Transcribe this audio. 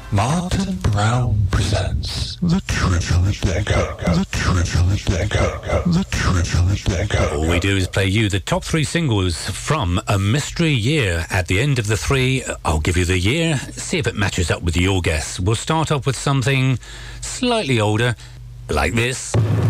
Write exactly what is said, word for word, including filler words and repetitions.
Martin Brown presents The Trivia Deco. The Trivia Deco. The Trivia Deco. All we do is play you the top three singles from a mystery year. At the end of the three, I'll give you the year, see if it matches up with your guess. We'll start off with something slightly older, like this.